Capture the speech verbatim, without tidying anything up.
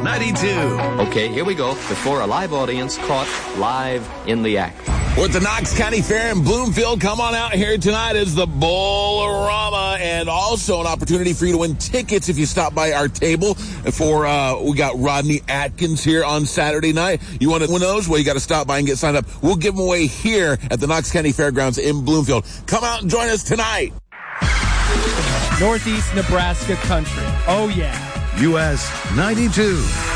ninety-two. Okay, here we go. Before a live audience caught live in the act. We're at the Knox County Fair in Bloomfield. Come on out here tonight is the Bull-A-Rama, and also an opportunity for you to win tickets if you stop by our table for, uh, we got Rodney Atkins here on Saturday night. You want to win those? Well, you got to stop by and get signed up. We'll give them away here at the Knox County Fairgrounds in Bloomfield. Come out and join us tonight. Northeast Nebraska country. Oh, yeah. U S ninety-two.